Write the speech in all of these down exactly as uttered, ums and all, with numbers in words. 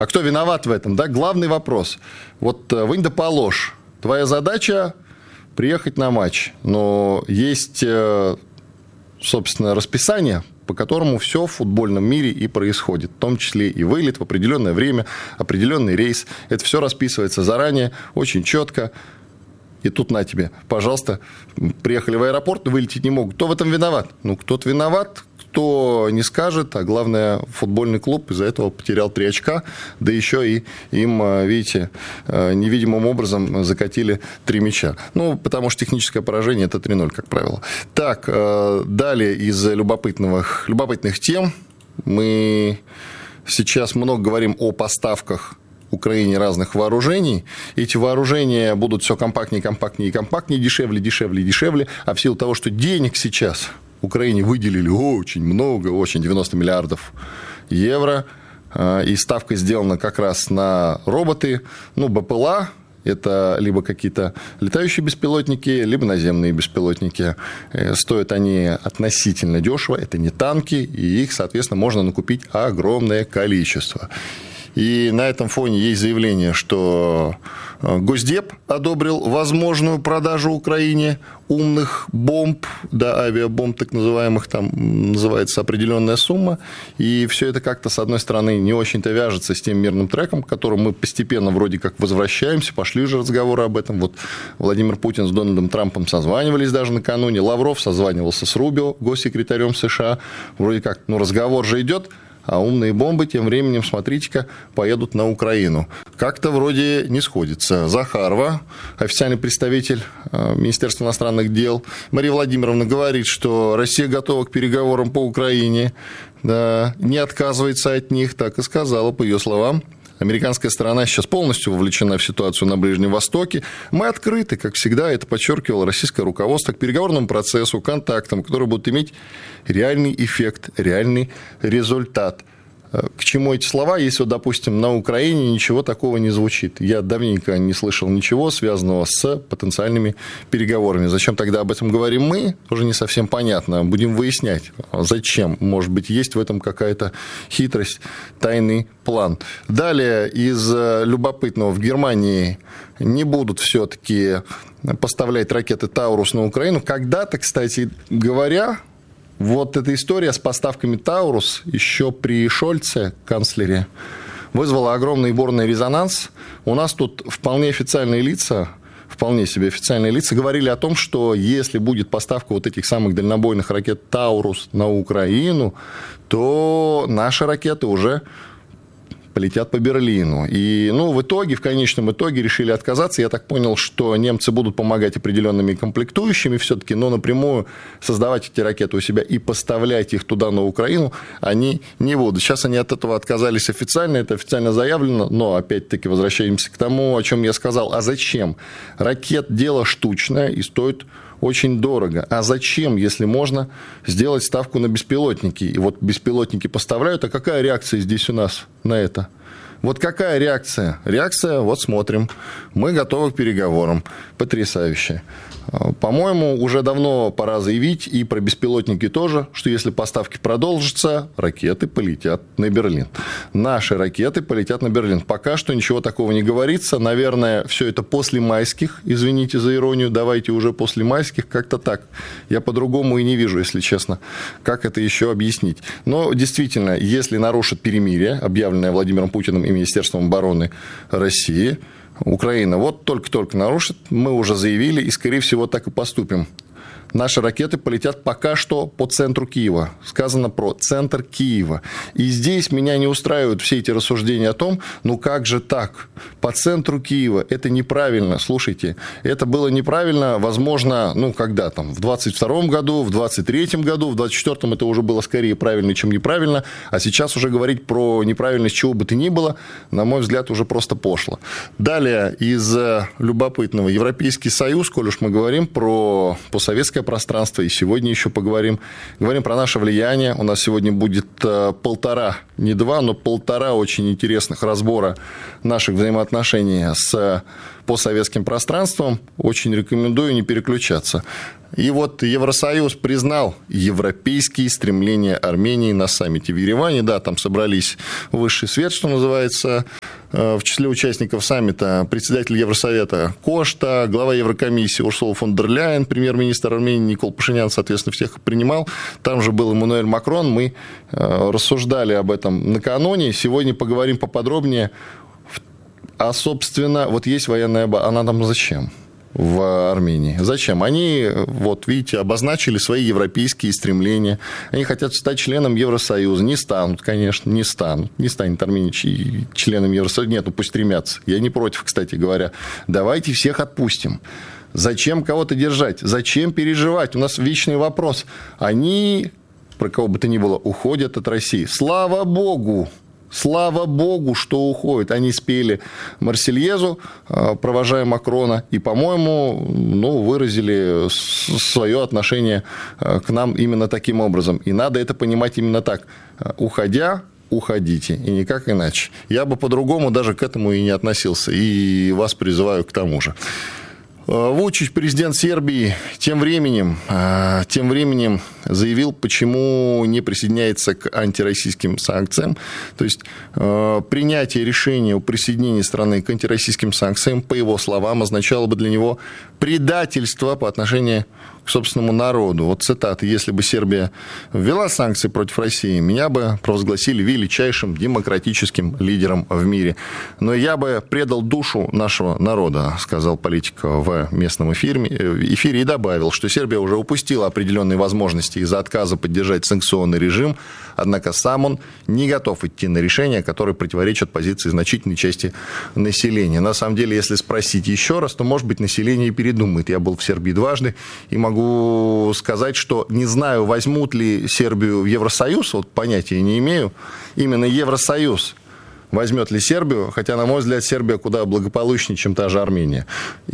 А кто виноват в этом? Да? Главный вопрос. Вот вынь да положь. Твоя задача – приехать на матч. Но есть, собственно, расписание, по которому все в футбольном мире и происходит. В том числе и вылет в определенное время, определенный рейс. Это все расписывается заранее, очень четко. И тут на тебе, пожалуйста, приехали в аэропорт, вылететь не могут. Кто в этом виноват? Ну, кто-то виноват, кто не скажет, а главное, футбольный клуб из-за этого потерял три очка, да еще и им, видите, невидимым образом закатили три мяча. Ну, потому что техническое поражение – это три ноль, как правило. Так, далее из любопытных, любопытных тем мы сейчас много говорим о поставках Украине разных вооружений. Эти вооружения будут все компактнее, компактнее и компактнее, дешевле, дешевле, дешевле. А в силу того, что денег сейчас Украине выделили очень много, очень девяносто миллиардов евро, и ставка сделана как раз на роботы, ну, БПЛА. Это либо какие-то летающие беспилотники, либо наземные беспилотники. Стоят они относительно дешево. Это не танки, и их, соответственно, можно накупить огромное количество. И на этом фоне есть заявление, что Госдеп одобрил возможную продажу Украине умных бомб, да, авиабомб так называемых, там называется определенная сумма. И все это как-то, с одной стороны, не очень-то вяжется с тем мирным треком, к которому мы постепенно вроде как возвращаемся. Пошли уже разговоры об этом. Вот Владимир Путин с Дональдом Трампом созванивались даже накануне. Лавров созванивался с Рубио, госсекретарем США. Вроде как, ну, разговор же идет. А умные бомбы тем временем, смотрите-ка, поедут на Украину. Как-то вроде не сходится. Захарова, официальный представитель Министерства иностранных дел, Мария Владимировна говорит, что Россия готова к переговорам по Украине, да, не отказывается от них, так и сказала, по ее словам. Американская сторона сейчас полностью вовлечена в ситуацию на Ближнем Востоке. Мы открыты, как всегда, это подчеркивало российское руководство, к переговорному процессу, контактам, которые будут иметь реальный эффект, реальный результат. К чему эти слова, если, допустим, на Украине ничего такого не звучит? Я давненько не слышал ничего, связанного с потенциальными переговорами. Зачем тогда об этом говорим мы, тоже не совсем понятно. Будем выяснять, зачем. Может быть, есть в этом какая-то хитрость, тайный план. Далее, из любопытного, в Германии не будут все-таки поставлять ракеты «Таурус» на Украину. Когда-то, кстати говоря, вот эта история с поставками «Таурус» еще при Шольце, канцлере, вызвала огромный бурный резонанс. У нас тут вполне официальные лица, вполне себе официальные лица говорили о том, что если будет поставка вот этих самых дальнобойных ракет «Таурус» на Украину, то наши ракеты уже полетят по Берлину. И, ну, в итоге, в конечном итоге решили отказаться. Я так понял, что немцы будут помогать определенными комплектующими все-таки, но напрямую создавать эти ракеты у себя и поставлять их туда, на Украину, они не будут. Сейчас они от этого отказались официально, это официально заявлено, но, опять-таки, возвращаемся к тому, о чем я сказал. А зачем? Ракет – дело штучное и стоит очень дорого. А зачем, если можно сделать ставку на беспилотники? И вот беспилотники поставляют, а какая реакция здесь у нас на это? Вот какая реакция? Реакция, вот смотрим. Мы готовы к переговорам. Потрясающе. По-моему, уже давно пора заявить, и про беспилотники тоже, что если поставки продолжатся, ракеты полетят на Берлин. Наши ракеты полетят на Берлин. Пока что ничего такого не говорится. Наверное, все это после майских, извините за иронию, давайте уже после майских, как-то так. Я по-другому и не вижу, если честно, как это еще объяснить. Но действительно, если нарушат перемирие, объявленное Владимиром Путиным и Министерством обороны России, Украина вот только-только нарушит, мы уже заявили, и, скорее всего, так и поступим. Наши ракеты полетят пока что по центру Киева. Сказано про центр Киева. И здесь меня не устраивают все эти рассуждения о том, ну как же так? По центру Киева. Это неправильно. Слушайте, это было неправильно, возможно, ну когда там, в двадцать втором году, в двадцать третьем году, в двадцать четвёртом это уже было скорее правильно, чем неправильно. А сейчас уже говорить про неправильность чего бы то ни было, на мой взгляд, уже просто пошло. Далее, из любопытного, Европейский Союз, коль уж мы говорим про постсоветское постсоветское пространство, и сегодня еще поговорим. Говорим про наше влияние. У нас сегодня будет полтора, не два, но полтора очень интересных разбора наших взаимоотношений с постсоветским пространством. Очень рекомендую не переключаться. И вот Евросоюз признал европейские стремления Армении на саммите в Ереване. Да, там собрались высший свет, что называется. В числе участников саммита председатель Евросовета Кошта, глава Еврокомиссии Урсула фон дер Ляйен, премьер-министр Армении Никол Пашинян, соответственно, всех принимал. Там же был Эммануэль Макрон. Мы рассуждали об этом накануне. Сегодня поговорим поподробнее. А, собственно, вот есть военная база. Она там зачем? В Армении. Зачем? Они, вот видите, обозначили свои европейские стремления. Они хотят стать членом Евросоюза. Не станут, конечно, не станут. Не станет Армения членом Евросоюза. Нет, ну пусть стремятся. Я не против, кстати говоря. Давайте всех отпустим. Зачем кого-то держать? Зачем переживать? У нас вечный вопрос. Они, про кого бы то ни было, уходят от России. Слава Богу! Слава Богу, что уходят. Они спели Марсельезу, провожая Макрона, и, по-моему, ну, выразили свое отношение к нам именно таким образом. И надо это понимать именно так. Уходя, уходите, и никак иначе. Я бы по-другому даже к этому и не относился, и вас призываю к тому же. Вучич, президент Сербии, тем временем, тем временем заявил, почему не присоединяется к антироссийским санкциям. То есть, принятие решения о присоединении страны к антироссийским санкциям, по его словам, означало бы для него предательство по отношению к собственному народу. Вот цитата: «Если бы Сербия ввела санкции против России, меня бы провозгласили величайшим демократическим лидером в мире. Но я бы предал душу нашего народа», сказал политик в местном эфире, эфире и добавил, что Сербия уже упустила определенные возможности из-за отказа поддержать санкционный режим, однако сам он не готов идти на решения, которые противоречат позиции значительной части населения. На самом деле, если спросить еще раз, то, может быть, население и передумает. Я был в Сербии дважды и могу сказать, что не знаю, возьмут ли Сербию в Евросоюз, вот понятия не имею, именно Евросоюз возьмет ли Сербию, хотя, на мой взгляд, Сербия куда благополучнее, чем та же Армения.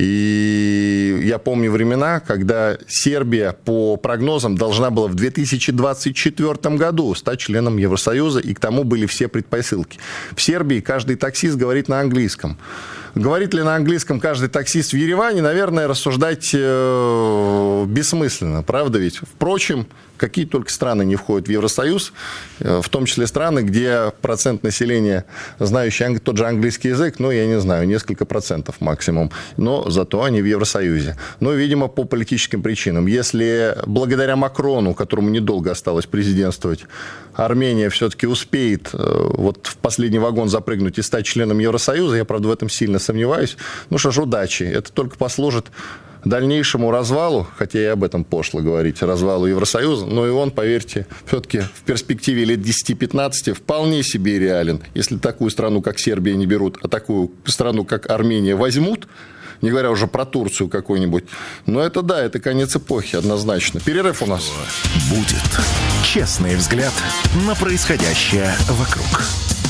И я помню времена, когда Сербия, по прогнозам, должна была в две тысячи двадцать четвёртом году стать членом Евросоюза, и к тому были все предпосылки. В Сербии каждый таксист говорит на английском. Говорит ли на английском каждый таксист в Ереване, наверное, рассуждать э, бессмысленно, правда ведь? Впрочем, какие только страны не входят в Евросоюз, в том числе страны, где процент населения, знающий тот же английский язык, ну, я не знаю, несколько процентов максимум, но зато они в Евросоюзе. Ну, видимо, по политическим причинам. Если благодаря Макрону, которому недолго осталось президентствовать, Армения все-таки успеет вот в последний вагон запрыгнуть и стать членом Евросоюза, я, правда, в этом сильно сомневаюсь, ну что ж, удачи. Это только послужит дальнейшему развалу, хотя и об этом пошло говорить, развалу Евросоюза, но и он, поверьте, все-таки в перспективе лет десять-пятнадцать вполне себе реален. Если такую страну, как Сербия, не берут, а такую страну, как Армения, возьмут, не говоря уже про Турцию какую-нибудь, но это да, это конец эпохи однозначно. Перерыв у нас. Будет честный взгляд на происходящее вокруг.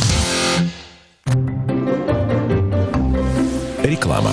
Реклама.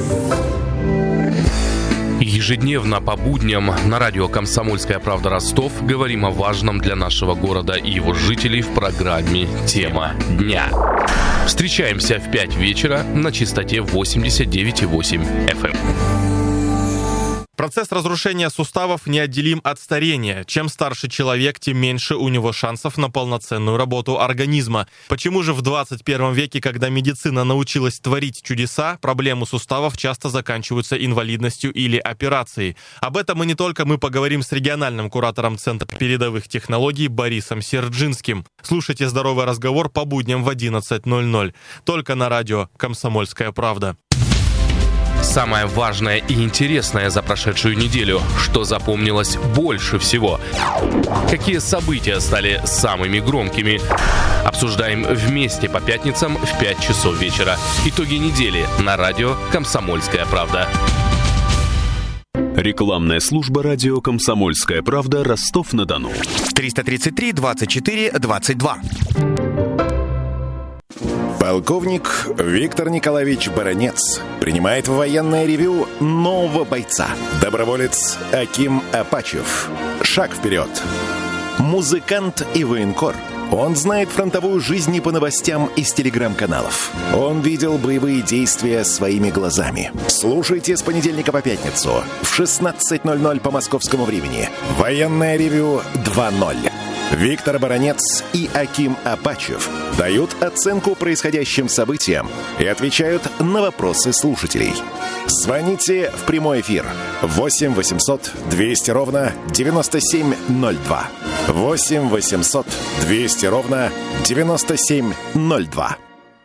Ежедневно по будням на радио «Комсомольская правда» Ростов говорим о важном для нашего города и его жителей в программе «Тема дня». Встречаемся в пять вечера на частоте восемьдесят девять и восемь эф эм. Процесс разрушения суставов неотделим от старения. Чем старше человек, тем меньше у него шансов на полноценную работу организма. Почему же в двадцать первом веке, когда медицина научилась творить чудеса, проблемы суставов часто заканчиваются инвалидностью или операцией? Об этом и не только мы поговорим с региональным куратором Центра передовых технологий Борисом Серджинским. Слушайте «Здоровый разговор» по будням в одиннадцать ноль ноль. Только на радио «Комсомольская правда». Самое важное и интересное за прошедшую неделю. Что запомнилось больше всего? Какие события стали самыми громкими? Обсуждаем вместе по пятницам в пять часов вечера. Итоги недели на радио «Комсомольская правда». Рекламная служба радио «Комсомольская правда», Ростов-на-Дону. триста тридцать три двадцать четыре двадцать два. Полковник Виктор Николаевич Баранец принимает в военное ревю нового бойца. Доброволец Аким Апачев. Шаг вперед. Музыкант и военкор. Он знает фронтовую жизнь не по новостям из телеграм-каналов. Он видел боевые действия своими глазами. Слушайте с понедельника по пятницу в шестнадцать ноль ноль по московскому времени. Военное ревю два ноль. Виктор Баранец и Аким Апачев дают оценку происходящим событиям и отвечают на вопросы слушателей. Звоните в прямой эфир восемь восемьсот двести ровно девяносто семь ноль два. восемь восемьсот двести ровно девяносто семь ноль два.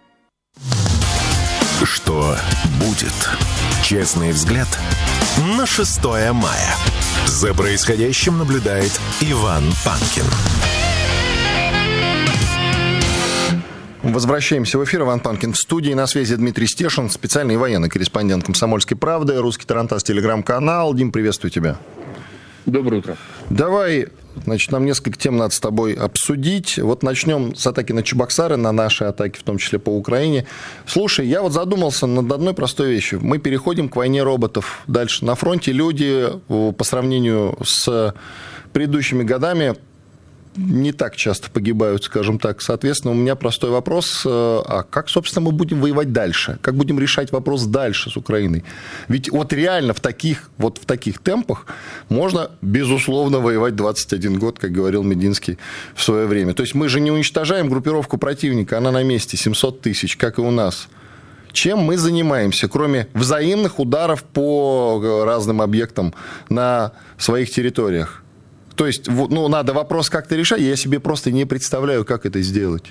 Что будет? Честный взгляд на шестое мая. За происходящим наблюдает Иван Панкин. Возвращаемся в эфир. Иван Панкин в студии. На связи Дмитрий Стешин, специальный военный корреспондент «Комсомольской правды», «Русский Тарантас» телеграм-канал. Дим, приветствую тебя. Доброе утро. Давай, значит, нам несколько тем надо с тобой обсудить. Вот начнем с атаки на Чебоксары, на наши атаки, в том числе по Украине. Слушай, я вот задумался над одной простой вещью. Мы переходим к войне роботов. Дальше на фронте люди по сравнению с предыдущими годами не так часто погибают, скажем так. Соответственно, у меня простой вопрос. А как, собственно, мы будем воевать дальше? Как будем решать вопрос дальше с Украиной? Ведь вот реально в таких, вот в таких темпах можно, безусловно, воевать двадцать один год, как говорил Мединский в свое время. То есть мы же не уничтожаем группировку противника, она на месте, семьсот тысяч, как и у нас. Чем мы занимаемся, кроме взаимных ударов по разным объектам на своих территориях? То есть, ну, надо вопрос как-то решать, я себе просто не представляю, как это сделать.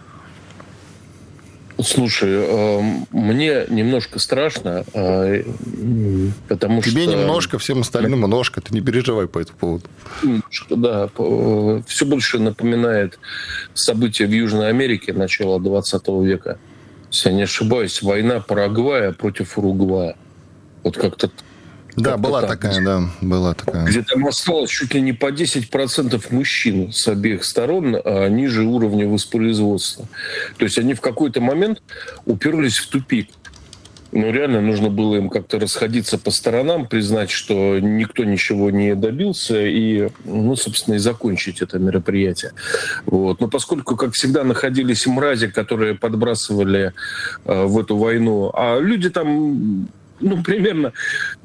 Слушай, э, мне немножко страшно, э, потому Тебе что... Тебе немножко, всем остальным немножко, ты не переживай по этому поводу. Немножко, да. Все больше напоминает события в Южной Америке начала двадцатого века. Если я не ошибаюсь, война Парагвая против Уругвая. Вот как-то... Да, Как-то была так. такая, да, была такая. Где там осталось чуть ли не по десять процентов мужчин с обеих сторон а ниже уровня воспроизводства. То есть они в какой-то момент уперлись в тупик. Ну, реально нужно было им как-то расходиться по сторонам, признать, что никто ничего не добился, и, ну, собственно, и закончить это мероприятие. Вот. Но поскольку, как всегда, находились мрази, которые подбрасывали э, в эту войну, а люди там... Ну, примерно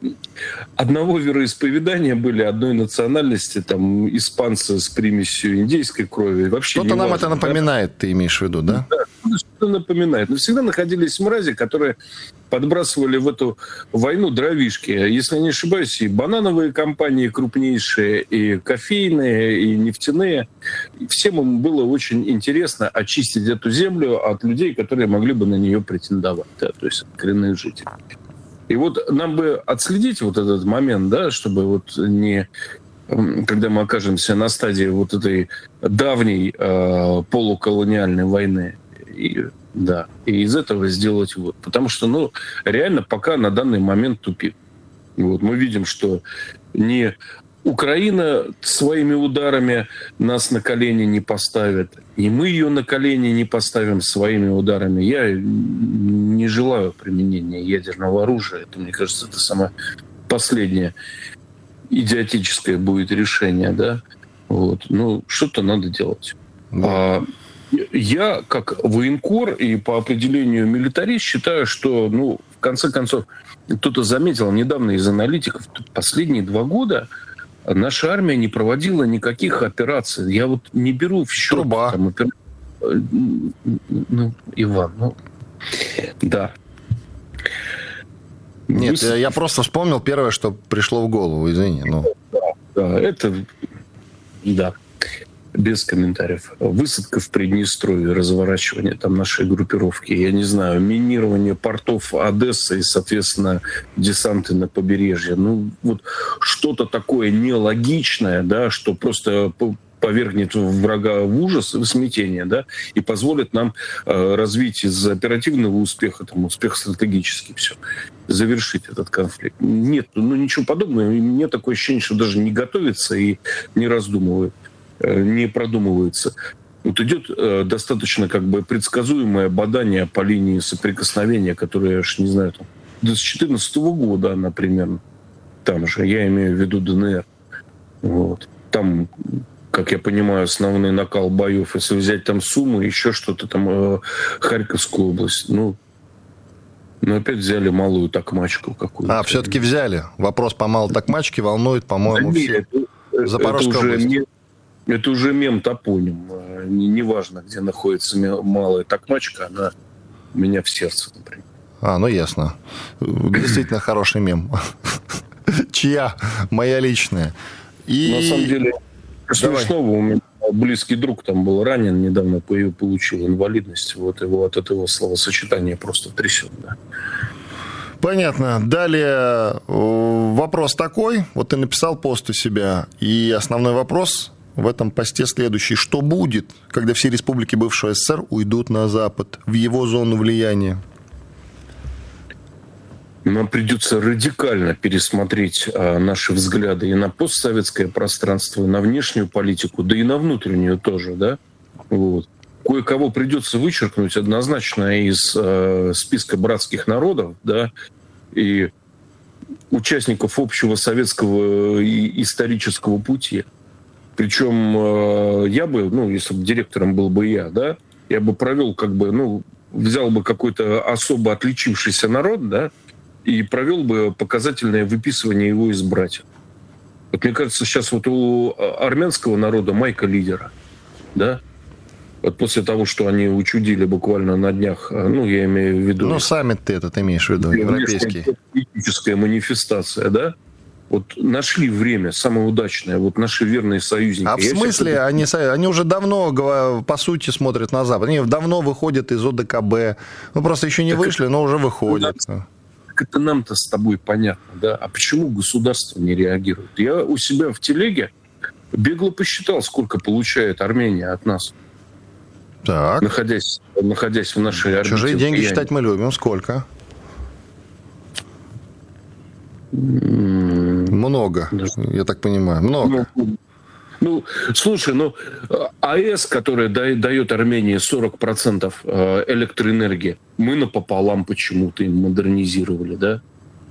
одного вероисповедания были, одной национальности, там, испанцы с примесью индейской крови. Вообще Что-то нам важно, это напоминает, да? Ты имеешь в виду, да? Да, что-то напоминает. Но всегда находились мрази, которые подбрасывали в эту войну дровишки. Если я не ошибаюсь, и банановые компании крупнейшие, и кофейные, и нефтяные. И всем им было очень интересно очистить эту землю от людей, которые могли бы на нее претендовать. Да, то есть от коренных жителей. И вот нам бы отследить вот этот момент, да, чтобы вот не... Когда мы окажемся на стадии вот этой давней э, полуколониальной войны, и, да, и из этого сделать вот. Потому что, ну, реально пока на данный момент тупик. Вот, мы видим, что не Украина своими ударами нас на колени не поставит, и мы ее на колени не поставим своими ударами. Я не желаю применения ядерного оружия. Это, мне кажется, это самое последнее идиотическое будет решение, да. Вот. Ну, что-то надо делать. Да. А, я, как военкор и по определению милитарист, считаю, что, ну, в конце концов, кто-то заметил недавно из аналитиков, последние два года наша армия не проводила никаких операций. Я вот не беру в счет... Труба. Там, опер... Ну, Иван, ну... Да. Нет, Вы... я просто вспомнил первое, что пришло в голову, извини. Ну. Да, да, это... Да. Без комментариев. Высадка в Приднестровье, разворачивание там нашей группировки, я не знаю, минирование портов Одессы и, соответственно, десанты на побережье. Ну, вот что-то такое нелогичное, да, что просто повергнет врага в ужас, в смятение, да, и позволит нам э, развить из оперативного успеха, там, успех стратегический, все, завершить этот конфликт. Нет, ну ничего подобного. И мне такое ощущение, что даже не готовится и не раздумывает, э, не продумывается. Вот идет э, достаточно как бы предсказуемое бадание по линии соприкосновения, которое, я ж не знаю, там, с две тысячи четырнадцатого года, например, там же, я имею в виду ДНР. Вот. Там, как я понимаю, основной накал боев, если взять там Сумы, еще что-то там, э, Харьковскую область, ну, ну, опять взяли малую Токмачку какую-то. А, все-таки взяли. Вопрос по малой Токмачке волнует, по-моему, да, все. Это, Запорожская это уже область. Мем, это уже мем-топоним. Неважно, где находится малая Токмачка, она у меня в сердце, например. А, ну ясно. Действительно хороший мем. Чья? Моя личная. И... На самом деле, Давай. смешного, у меня близкий друг там был ранен, недавно получил инвалидность. Вот его от этого словосочетания просто трясет. Да. Понятно. Далее вопрос такой. Вот ты написал пост у себя, и основной вопрос в этом посте следующий. Что будет, когда все республики бывшего СССР уйдут на Запад, в его зону влияния? Нам придется радикально пересмотреть а, наши взгляды и на постсоветское пространство, и на внешнюю политику, да и на внутреннюю тоже, да. Вот. Кое-кого придется вычеркнуть однозначно из э, списка братских народов, да, и участников общего советского и исторического пути. Причем э, я бы, ну, если бы директором был бы я, да, я бы провел как бы, ну, взял бы какой-то особо отличившийся народ, да, и провел бы показательное выписывание его из братьев. Вот мне кажется, сейчас вот у армянского народа майка лидера, да, вот после того, что они учудили буквально на днях, ну, я имею в виду... Ну, саммит ты этот имеешь в виду, европейский. Политическая манифестация, да? Вот нашли время самое удачное, вот наши верные союзники. А в я смысле? сейчас... Они, они уже давно, по сути, смотрят на Запад. Они давно выходят из ОДКБ. Ну, просто еще не так вышли, но уже выходят. Это нам-то с тобой понятно, да? А почему государство не реагирует? Я у себя в телеге бегло посчитал, сколько получает Армения от нас. Так. Находясь, находясь в нашей орбите. Чужие деньги считать мы любим. Сколько? Mm. Много, я так понимаю. Много. Ну, ну слушай, ну, АЭС, которая дает Армении сорок процентов электроэнергии, мы напополам почему-то им модернизировали, да?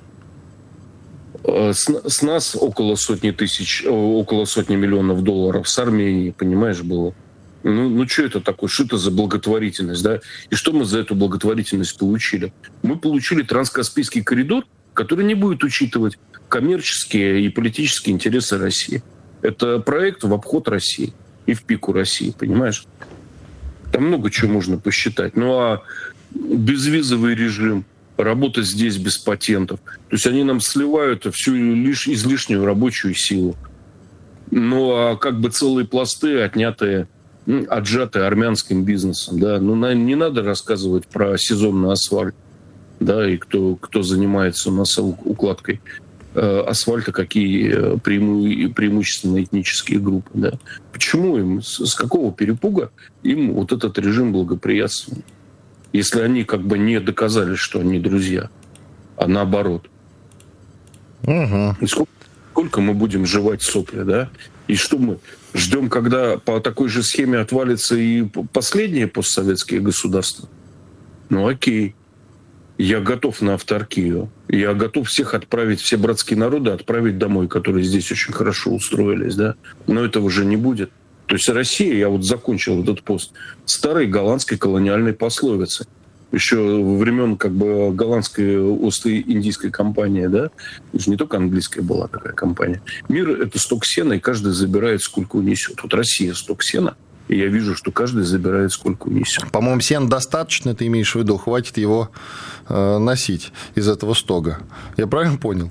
С, с нас около сотни тысяч, около сотни миллионов долларов с Армении, понимаешь, было. Ну, ну что это такое? Что это за благотворительность, да? И что мы за эту благотворительность получили? Мы получили транскаспийский коридор, который не будет учитывать коммерческие и политические интересы России. Это проект в обход России и в пику России, понимаешь? Там много чего можно посчитать. Ну а безвизовый режим, работа здесь без патентов. То есть они нам сливают всю лишь излишнюю рабочую силу. Ну а как бы целые пласты, отнятые, отжатые армянским бизнесом. Да? Ну не надо рассказывать про сезонный асфальт. Да, и кто, кто занимается у нас укладкой э, асфальта, какие преиму, преимущественно этнические группы. Да. Почему им, с, с какого перепуга им вот этот режим благоприятствует, если они как бы не доказали, что они друзья, а наоборот. Угу. И сколько, сколько мы будем жевать сопли, да? И что мы ждем, когда по такой же схеме отвалится и последние постсоветские государства? Ну окей. Я готов на авторкию. Я готов всех отправить, все братские народы отправить домой, которые здесь очень хорошо устроились, да. Но этого уже не будет. То есть Россия, я вот закончил этот пост, старой голландской колониальной пословицы. Еще во времен как бы голландской Ост-Индийской компании, да. Это же не только английская была такая компания. Мир — это сток сена, и каждый забирает, сколько унесет. Вот Россия — сток сена. И я вижу, что каждый забирает, сколько унесет. По-моему, сена достаточно, ты имеешь в виду, хватит его э, носить из этого стога. Я правильно понял?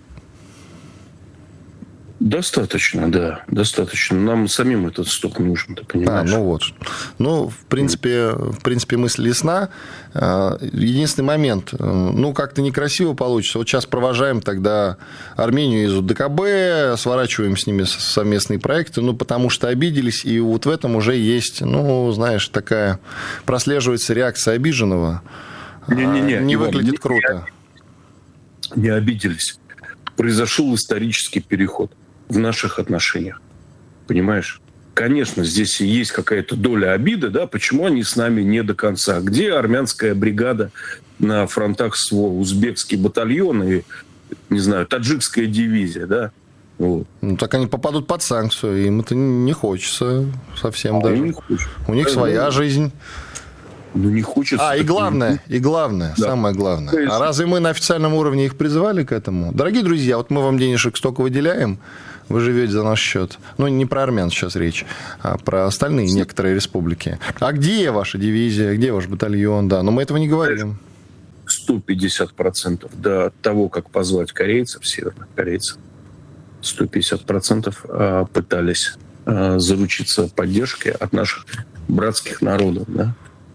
Достаточно, да, достаточно. Нам самим этот сток нужен, ты понимаешь? А, ну вот. Ну, в принципе, в принципе, мысль ясна. Единственный момент, ну, как-то некрасиво получится. Вот сейчас провожаем тогда Армению из УДКБ, сворачиваем с ними совместные проекты, ну, потому что обиделись, и вот в этом уже есть, ну, знаешь, такая прослеживается реакция обиженного. Не-не-не, не Иван, выглядит не, круто. Не обиделись. Произошел исторический переход в наших отношениях. Понимаешь? конечно, здесь есть какая-то доля обиды, да, почему они с нами не до конца. Где армянская бригада на фронтах СВО, узбекский батальон и, не знаю, таджикская дивизия, да? Вот. Ну, так они попадут под санкцию, им это не хочется совсем а даже. Не У них да, своя да. жизнь. Ну, не хочется. А, и главное, и главное, да. самое главное. Есть... А разве мы на официальном уровне их призывали к этому? Дорогие друзья, вот мы вам денежек столько выделяем, вы живете за наш счет. Ну, не про армян сейчас речь, а про остальные некоторые республики. А где ваша дивизия, где ваш батальон? Да, но мы этого не говорим. сто пятьдесят процентов до того, как позвать корейцев, северных корейцев, сто пятьдесят процентов пытались заручиться поддержкой от наших братских народов, да.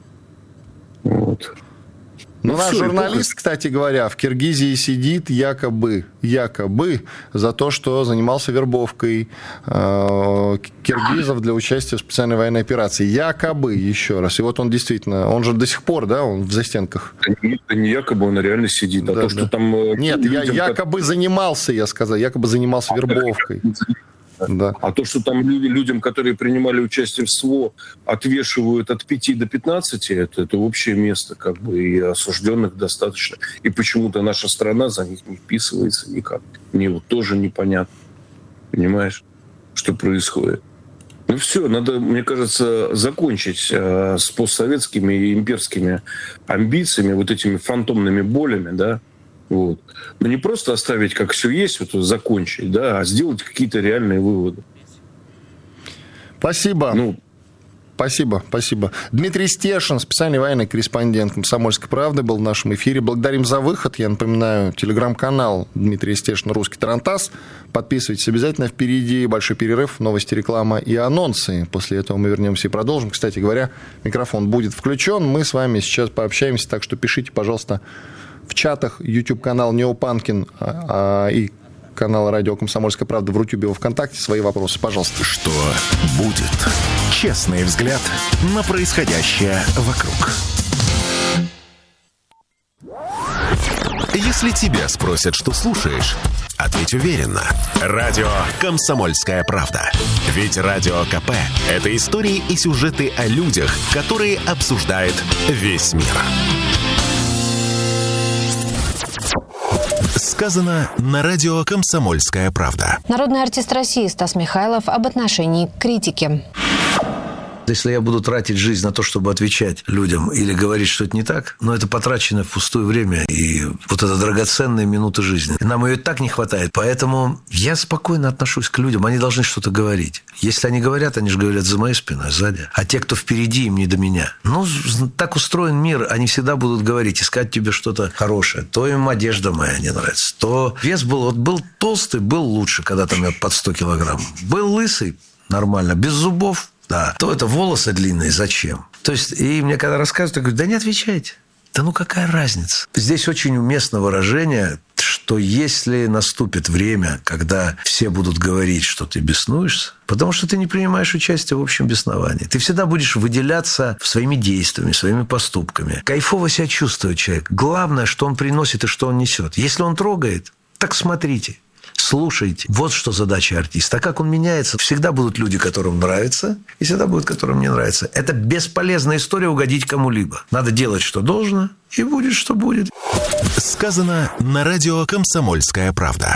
Вот. Ну, наш журналист, кстати говоря, в Киргизии сидит якобы, якобы за то, что занимался вербовкой э, киргизов для участия в специальной военной операции. Якобы, еще раз. И вот он действительно, он же до сих пор, да, он в застенках. Нет, не якобы, он реально сидит. А да, то, что да. там... Нет, людям, я якобы как... занимался, я сказал, якобы занимался вербовкой. Да. А то, что там люди, людям, которые принимали участие в СВО, отвешивают от пяти до пятнадцати, это, это общее место, как бы, и осужденных достаточно. И почему-то наша страна за них не вписывается никак. Мне вот тоже непонятно. Понимаешь, что происходит? Ну все, надо, мне кажется, закончить э, с постсоветскими и имперскими амбициями, вот этими фантомными болями, да. Вот. Но не просто оставить, как все есть, вот, закончить, да, а сделать какие-то реальные выводы. Спасибо. Ну, Спасибо, спасибо. Дмитрий Стешин, специальный военный корреспондент «Комсомольской правды», был в нашем эфире. Благодарим за выход. Я напоминаю, телеграм-канал Дмитрия Стешина «Русский тарантас». Подписывайтесь обязательно. Впереди большой перерыв, новости, реклама и анонсы. После этого мы вернемся и продолжим. Кстати говоря, микрофон будет включен. Мы с вами сейчас пообщаемся, так что пишите, пожалуйста, в чатах, YouTube-канал Неопанкин а, а, и канал радио «Комсомольская правда» в Рутюбе, во ВКонтакте. Свои вопросы, пожалуйста. Что будет? Честный взгляд на происходящее вокруг. Если тебя спросят, что слушаешь, ответь уверенно. Радио «Комсомольская правда». Ведь Радио КП – это истории и сюжеты о людях, которые обсуждает весь мир. Сказано на радио «Комсомольская правда». Народный артист России Стас Михайлов об отношении к критике. Если я буду тратить жизнь на то, чтобы отвечать людям или говорить что-то не так, но это потрачено впустую время и вот это драгоценные минуты жизни. Нам ее так не хватает, поэтому я спокойно отношусь к людям. Они должны что-то говорить. Если они говорят, они же говорят за моей спиной, сзади. А те, кто впереди, им не до меня. Ну, так устроен мир, они всегда будут говорить, искать тебе что-то хорошее. То им одежда моя не нравится, то вес был, вот был толстый, был лучше, когда там я под сто килограмм. Был лысый, нормально, без зубов. Да, то это волосы длинные, зачем? То есть, и мне когда рассказывают, я говорю, да не отвечайте. Да ну какая разница? Здесь очень уместно выражение, что если наступит время, когда все будут говорить, что ты беснуешься, потому что ты не принимаешь участие в общем бесновании, ты всегда будешь выделяться своими действиями, своими поступками. Кайфово себя чувствует человек. Главное, что он приносит и что он несет. Если он трогает, так смотрите. Слушайте. Вот что задача артиста. А как он меняется? Всегда будут люди, которым нравится, и всегда будут, которым не нравится. Это бесполезная история угодить кому-либо. Надо делать, что должно, и будет, что будет. Сказано на радио «Комсомольская правда».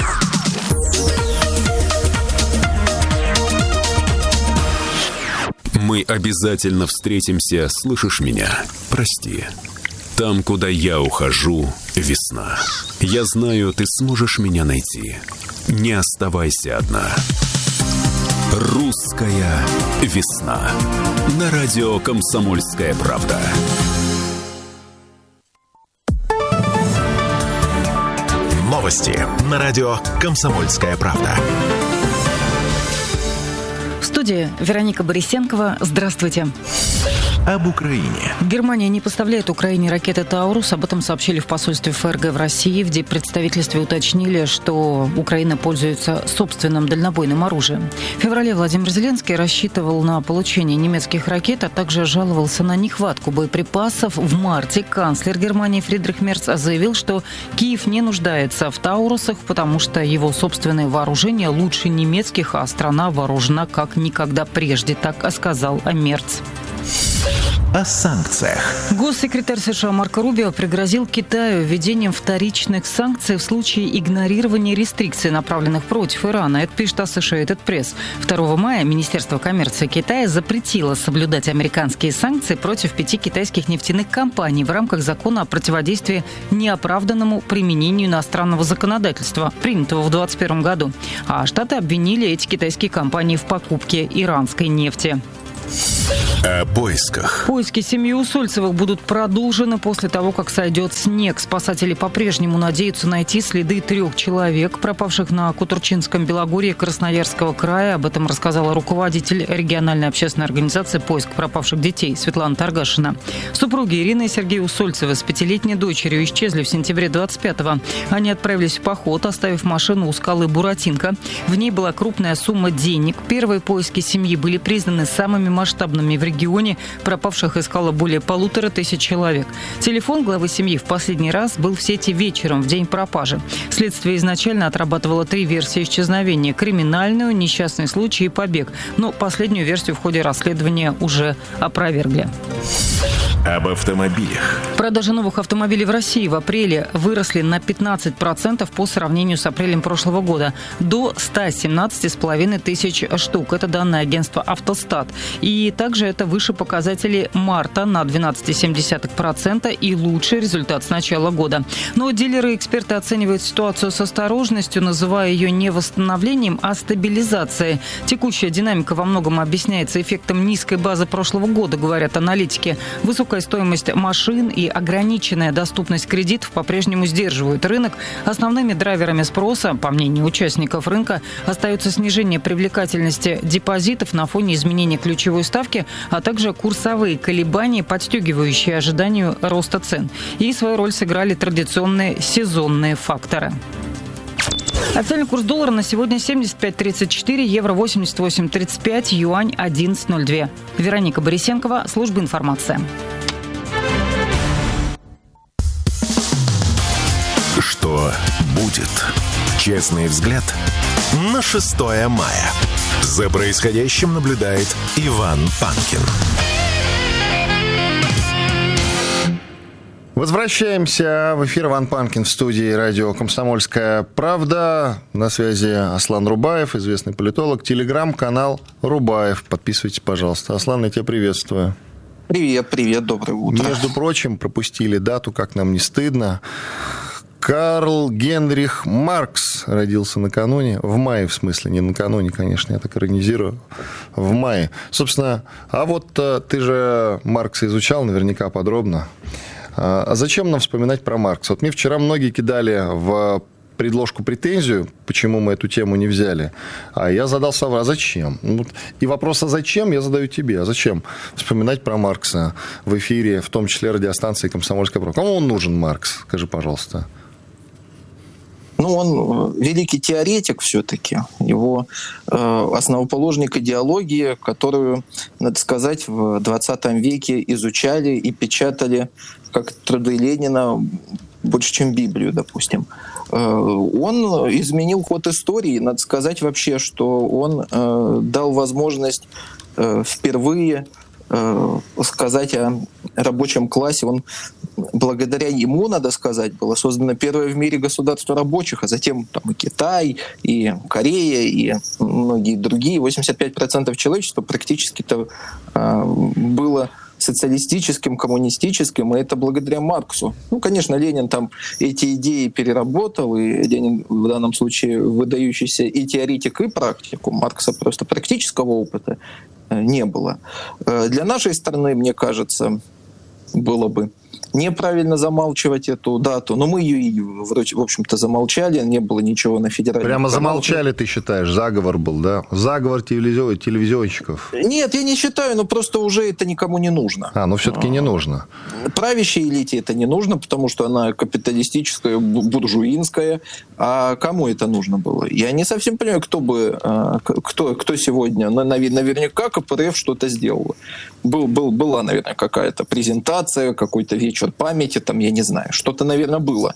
Мы обязательно встретимся, слышишь меня? Прости. Там, куда я ухожу, весна. Я знаю, ты сможешь меня найти. Не оставайся одна. Русская весна. На радио «Комсомольская правда». Новости на радио «Комсомольская правда». В студии Вероника Борисенкова. Здравствуйте. об Украине. Германия не поставляет Украине ракеты «Таурус». Об этом сообщили в посольстве ФРГ в России. В диппредставительстве уточнили, что Украина пользуется собственным дальнобойным оружием. В феврале Владимир Зеленский рассчитывал на получение немецких ракет, а также жаловался на нехватку боеприпасов. В марте канцлер Германии Фридрих Мерц заявил, что Киев не нуждается в «Таурусах», потому что его собственное вооружение лучше немецких, а страна вооружена как никогда прежде. Так сказал Мерц. О санкциях. Госсекретарь США Марко Рубио пригрозил Китаю введением вторичных санкций в случае игнорирования рестрикций, направленных против Ирана. Это пишет Associated Press. второго мая Министерство коммерции Китая запретило соблюдать американские санкции против пяти китайских нефтяных компаний в рамках закона о противодействии неоправданному применению иностранного законодательства, принятого в двадцать первом году. А Штаты обвинили эти китайские компании в покупке иранской нефти. О поисках. Поиски семьи Усольцевых будут продолжены после того, как сойдет снег. Спасатели по-прежнему надеются найти следы трех человек, пропавших на Кутурчинском Белогорье Красноярского края. Об этом рассказала руководитель региональной общественной организации «Поиск пропавших детей» Светлана Таргашина. Супруги Ирины и Сергея Усольцевы с пятилетней дочерью исчезли в сентябре двадцать пятого. Они отправились в поход, оставив машину у скалы Буратинка. В ней была крупная сумма денег. Первые поиски семьи были признаны самыми масштабными в регионе. Пропавших искало более полутора тысяч человек. Телефон главы семьи в последний раз был в сети вечером, в день пропажи. Следствие изначально отрабатывало три версии исчезновения: криминальную, несчастный случай и побег. Но последнюю версию в ходе расследования уже опровергли. Об автомобилях. Продажи новых автомобилей в России в апреле выросли на пятнадцать процентов по сравнению с апрелем прошлого года, до ста семнадцати с половиной тысяч штук. Это данные агентства «Автостат». И также это выше показателей марта на двенадцать целых семь десятых процента и лучший результат с начала года. Но дилеры и эксперты оценивают ситуацию с осторожностью, называя ее не восстановлением, а стабилизацией. Текущая динамика во многом объясняется эффектом низкой базы прошлого года, говорят аналитики. Высокая стоимость машин и ограниченная доступность кредитов по-прежнему сдерживают рынок. Основными драйверами спроса, по мнению участников рынка, остается снижение привлекательности депозитов на фоне изменения ключевой ставки, а также курсовые колебания, подстегивающие ожиданию роста цен. И свою роль сыграли традиционные сезонные факторы. Официальный курс доллара на сегодня семьдесят пять тридцать четыре, евро восемьдесят восемь тридцать пять, юань одиннадцать ноль два. Вероника Борисенкова, служба информации. Что будет? Честный взгляд на шестое мая. За происходящим наблюдает Иван Панкин. Возвращаемся в эфир. Иван Панкин в студии радио «Комсомольская правда». На связи Аслан Рубаев, известный политолог. Телеграм-канал Рубаев. Подписывайтесь, пожалуйста. Аслан, я тебя приветствую. Привет, привет, доброе утро. Между прочим, пропустили дату, как нам не стыдно. Карл Генрих Маркс родился накануне, в мае, в смысле, не накануне, конечно, я так иронизирую, в мае. Собственно, а вот ты же Маркса изучал наверняка подробно. А зачем нам вспоминать про Маркса? Вот мне вчера многие кидали в предложку претензию, почему мы эту тему не взяли. А я задался, а зачем? И вопрос, а зачем, я задаю тебе. А зачем вспоминать про Маркса в эфире, в том числе радиостанции «Комсомольская правда»? Кому он нужен, Маркс? Скажи, пожалуйста. Ну, он великий теоретик все-таки. Его э, основоположник идеологии, которую, надо сказать, в двадцатом веке изучали и печатали как труды Ленина больше, чем Библию, допустим. Э, он изменил ход истории. Надо сказать вообще, что он э, дал возможность э, впервые сказать о рабочем классе. Он, благодаря ему, надо сказать, было создано первое в мире государство рабочих, а затем там и Китай, и Корея, и многие другие. восемьдесят пять процентов человечества практически-то э, было социалистическим, коммунистическим, и это благодаря Марксу. Ну, конечно, Ленин там эти идеи переработал, и Ленин в данном случае выдающийся и теоретик, и практик. У Маркса просто практического опыта не было. Для нашей страны, мне кажется, было бы неправильно замалчивать эту дату. Но мы ее, вроде, в общем-то, замолчали, не было ничего на федеральном Прямо канале. замолчали, ты считаешь? Заговор был, да? Заговор телевизион, телевизионщиков. Нет, я не считаю, но просто уже это никому не нужно. А, ну все-таки не нужно. Правящей элите это не нужно, потому что она капиталистическая, буржуинская. А кому это нужно было? Я не совсем понимаю, кто бы, кто, кто сегодня, наверняка КПРФ что-то сделала. Был, был, была, наверное, какая-то презентация, какой-то вечер памяти, там, я не знаю, что-то, наверное, было.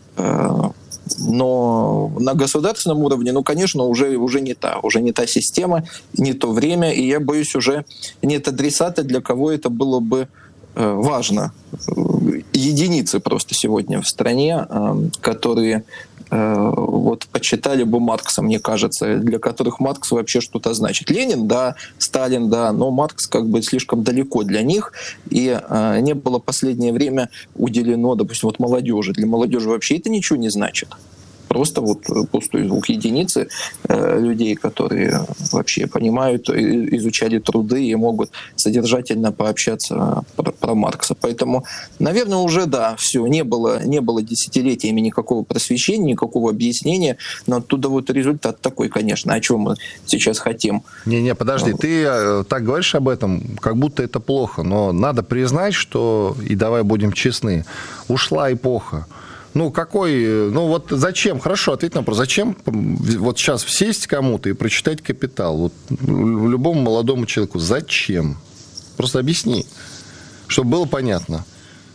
Но на государственном уровне, ну, конечно, уже, уже не та, уже не та система, не то время, и я боюсь, уже нет адресата, для кого это было бы важно. Единицы просто сегодня в стране, которые вот почитали бы Маркса, мне кажется, для которых Маркс вообще что-то значит. Ленин, да, Сталин, да, но Маркс как бы слишком далеко для них, и э, не было последнее время уделено, допустим, вот молодежи. Для молодежи вообще это ничего не значит. Просто вот пустой звук единицы э, людей, которые вообще понимают, изучали труды и могут содержательно пообщаться про, про Маркса. Поэтому, наверное, уже, да, все, не было, не было десятилетиями никакого просвещения, никакого объяснения, но оттуда вот результат такой, конечно, о чем мы сейчас хотим. Не-не, подожди, ты так говоришь об этом, как будто это плохо, но надо признать, что, и давай будем честны, ушла эпоха. Ну, какой, ну вот зачем, хорошо, ответь на вопрос, зачем вот сейчас сесть кому-то и прочитать «Капитал», вот любому молодому человеку, зачем? Просто объясни, чтобы было понятно.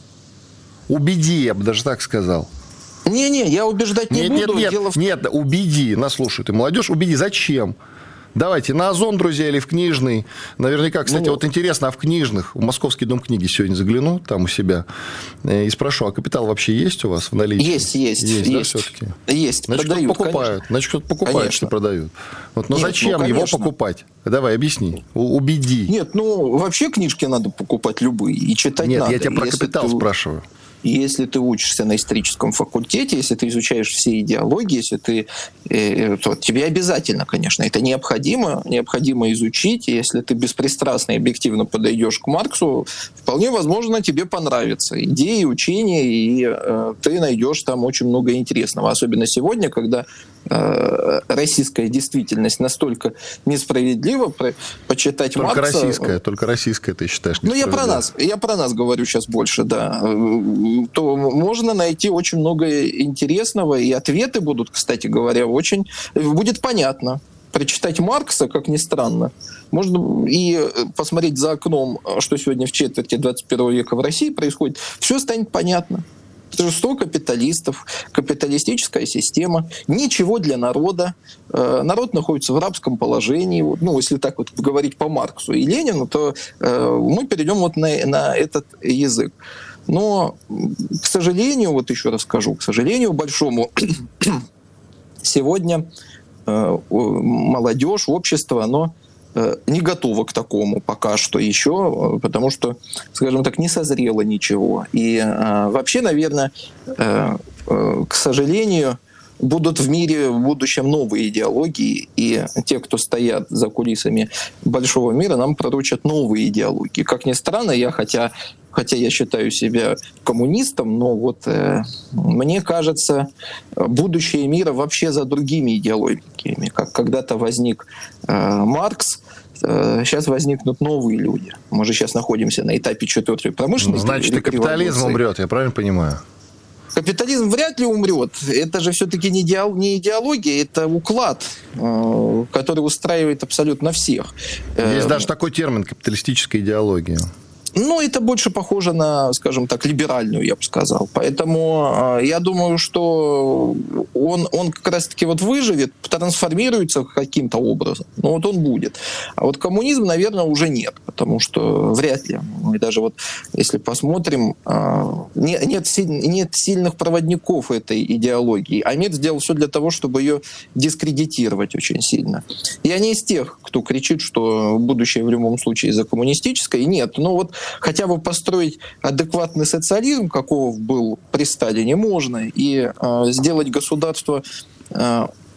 Убеди, я бы даже так сказал. Не-не, я убеждать не нет, буду. Нет, Дело нет, в... нет, убеди, нас слушают и молодежь, убеди, зачем? Давайте на Озон, друзья, или в книжный. Наверняка, кстати, ну, вот интересно, а в книжных, в Московский дом книги сегодня загляну, там у себя, и спрошу, а «Капитал» вообще есть у вас в наличии? Есть, есть. Есть, есть, да, все-таки? Есть, Значит, продают, кто-то покупает, конечно. Значит, кто-то покупает, Конечно. что продают. Вот, но Нет, зачем ну, его покупать? Давай, объясни, убеди. Нет, ну, вообще книжки надо покупать любые и читать Нет, надо. я тебя про Если «Капитал» ты... спрашиваю. Если ты учишься на историческом факультете, если ты изучаешь все идеологии, если ты, э, то тебе обязательно, конечно, это необходимо, необходимо изучить. И если ты беспристрастно и объективно подойдешь к Марксу, вполне возможно, тебе понравится идеи, учения, и э, ты найдешь там очень много интересного. Особенно сегодня, когда э, российская действительность настолько несправедлива, про, почитать только Маркса... Только российская, только российская ты считаешь несправедливо. Ну, я про нас, я про нас говорю сейчас больше, да. То можно найти очень много интересного, и ответы будут, кстати говоря, очень... Будет понятно. Прочитать Маркса, как ни странно, можно и посмотреть за окном, что сегодня в четверти двадцать первого века в России происходит, все станет понятно. Сто капиталистов, капиталистическая система, ничего для народа. Народ находится в рабском положении. Ну, если так вот говорить по Марксу и Ленину, то мы перейдем вот на, на этот язык. Но, к сожалению, вот еще раз скажу, к сожалению, большому, сегодня э, молодежь, общество, оно э, не готово к такому пока что еще, потому что, скажем так, не созрело ничего. И э, вообще, наверное, э, э, к сожалению, будут в мире в будущем новые идеологии, и те, кто стоят за кулисами большого мира, нам пророчат новые идеологии. Как ни странно, я хотя... Хотя я считаю себя коммунистом, но вот э, мне кажется, будущее мира вообще за другими идеологиями. Как когда-то возник э, Маркс, э, сейчас возникнут новые люди. Мы же сейчас находимся на этапе четвертой промышленной революции. Значит, и капитализм умрет, я правильно понимаю? Капитализм вряд ли умрет. Это же все-таки не идеология, это уклад, э, который устраивает абсолютно всех. Есть э, даже такой термин — капиталистическая идеология. Ну, это больше похоже на, скажем так, либеральную, я бы сказал. Поэтому э, я думаю, что он, он как раз-таки вот выживет, трансформируется каким-то образом. Ну, вот он будет. А вот коммунизм, наверное, уже нет, потому что вряд ли. Мы даже вот, если посмотрим, э, нет, нет, нет сильных проводников этой идеологии. А мир сделал все для того, чтобы ее дискредитировать очень сильно. Я не из тех, кто кричит, что будущее в любом случае за коммунистическое. Нет, ну вот хотя бы построить адекватный социализм, какого был при Сталине, можно, и э, сделать государство э,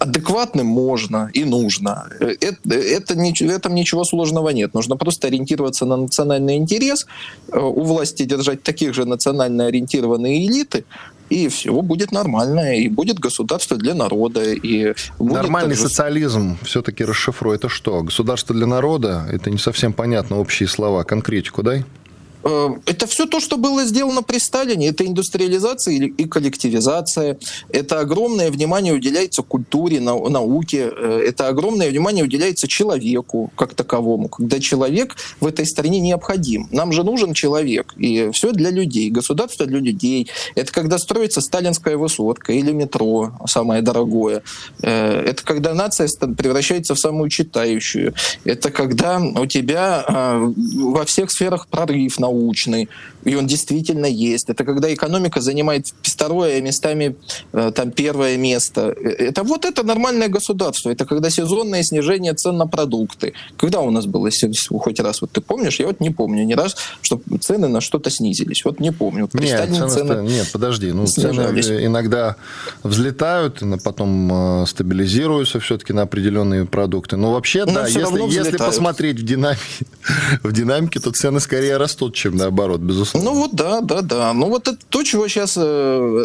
адекватным можно и нужно. Это, это, в этом ничего сложного нет. Нужно просто ориентироваться на национальный интерес, у власти держать таких же национально ориентированные элиты, и все будет нормально, и будет государство для народа. И Нормальный также... социализм, все-таки расшифруй, это что? Государство для народа? Это не совсем понятно, общие слова. Конкретику дай. Это все то, что было сделано при Сталине. Это индустриализация и коллективизация. Это огромное внимание уделяется культуре, науке. Это огромное внимание уделяется человеку как таковому. Когда человек в этой стране необходим. Нам же нужен человек. И все для людей. Государство для людей. Это когда строится сталинская высотка или метро, самое дорогое. Это когда нация превращается в самую читающую. Это когда у тебя во всех сферах прорыв научный. научный, и он действительно есть. Это когда экономика занимает второе, местами там первое место. Это вот это нормальное государство. Это когда сезонное снижение цен на продукты. Когда у нас было хоть раз, вот ты помнишь? Я вот не помню ни раз, что цены на что-то снизились. Вот не помню. Нет, цены, цены... Нет, подожди. Ну, цены иногда взлетают, потом стабилизируются все-таки на определенные продукты. Но вообще, Но да, если, если посмотреть в динамике, в динамике, то цены скорее растут, чем наоборот, безусловно. Ну вот да, да, да. Ну вот это то, чего сейчас